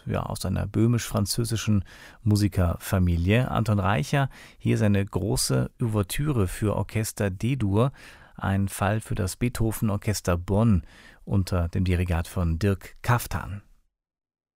aus einer böhmisch-französischen Musikerfamilie. Anton Reicha, hier seine große Ouvertüre für Orchester D-Dur, ein Fall für das Beethoven Orchester Bonn unter dem Dirigat von Dirk Kaftan.